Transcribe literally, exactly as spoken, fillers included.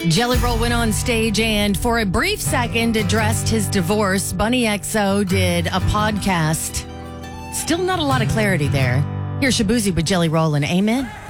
Jelly Roll went on stage and for a brief second addressed his divorce. Bunny X O did a podcast. Still not a lot of clarity there. Here's Shabuzi with Jelly Roll and Amen.